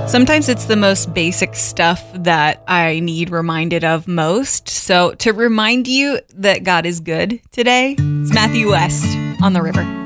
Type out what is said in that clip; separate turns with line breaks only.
Sometimes it's the most basic stuff that I need reminded of most. So to remind you that God is good today, it's Matthew West on the River.